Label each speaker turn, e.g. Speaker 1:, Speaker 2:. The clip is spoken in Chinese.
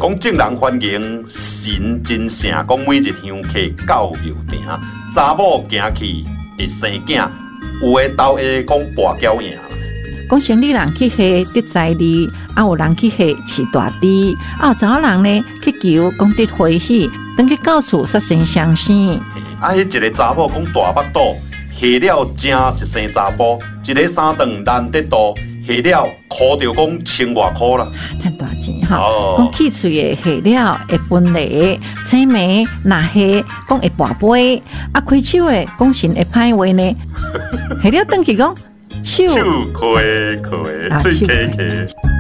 Speaker 1: 讲正人欢迎神真诚，讲每一乡客到庙埕，查某行去会生囝，有诶斗下讲跋筊赢。
Speaker 2: 讲生理人去下得财利，有人去下饲大猪，有查某人呢去求讲得欢喜，等去到厝煞生双生。
Speaker 1: 迄一个查某讲大腹肚，下了正是生查甫；一个三顿难得度，下了哭着讲千外箍啦，
Speaker 2: 赚大钱哈！讲起厝的下了会分裂，青梅若下讲会跋杯，开手的讲神会歹话呢，下了转去讲手
Speaker 1: 手开开，嘴开开。